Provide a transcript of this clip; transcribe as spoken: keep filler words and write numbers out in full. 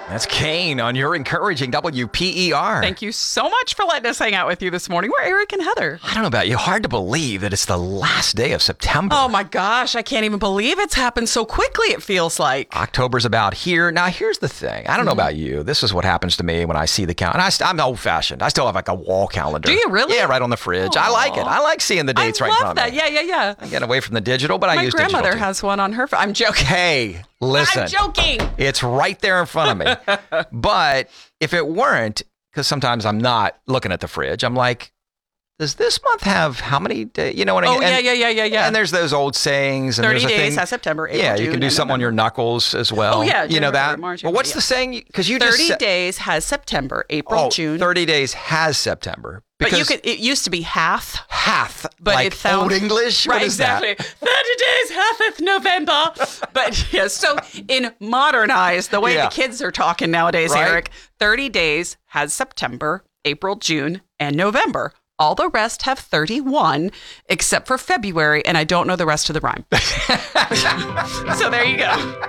That's Kane on your encouraging W P E R. Thank you so much for letting us hang out with you this morning. We're Eric and Heather. I don't know about you. Hard to believe that it's the last day of September. Oh my gosh, I can't even believe it's happened so quickly, it feels like. October's about here. Now, here's the thing. I don't know about you. This is what happens to me when I see the calendar. I st- I'm old-fashioned. I still have like a wall calendar. Do you really? Yeah, right on the fridge. Aww. I like it. I like seeing the dates I right in front love of that. me. Yeah, yeah, yeah. I get away from the digital, but I My use digital grandmother too. has one on her phone. I'm joking. Hey, listen. I'm joking. It's right there in front of me. But if it weren't, because sometimes I'm not looking at the fridge, I'm like, does this month have how many days? You know what I mean? Oh, yeah, yeah, yeah, yeah, yeah. And there's those old sayings. And thirty there's a days thing, has September, April, yeah, June, you can do and something on your November. knuckles as well. Oh, yeah, you know January, that. March, But what's yeah. the saying? Because you thirty just said, days has September, April, oh, June. thirty days has September. But you Because could. It used to be half. half, But like it sounds old English. Right, what is exactly. thirty days hatheth November. But yeah, so in modernized, the way Yeah. the kids are talking nowadays, Right. Eric, thirty days has September, April, June, and November. All the rest have thirty-one, except for February, and I don't know the rest of the rhyme. So there you go.